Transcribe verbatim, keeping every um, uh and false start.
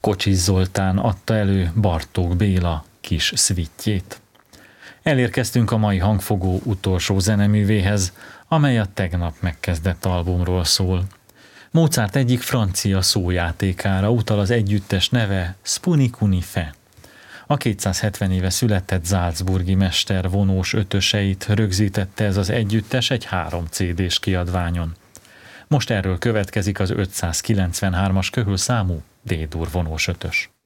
Kocsis Zoltán adta elő Bartók Béla kis szvittjét. Elérkeztünk a mai hangfogó utolsó zeneművéhez, amely a tegnap megkezdett albumról szól. Mozart egyik francia szójátékára utal az együttes neve Spunikuni Fe. A kétszázhetven éve született salzburgi mester vonós ötöseit rögzítette ez az együttes egy három cé dés kiadványon. Most erről következik az ötszázkilencvenhármas köhölszámú D-dur vonós ötös.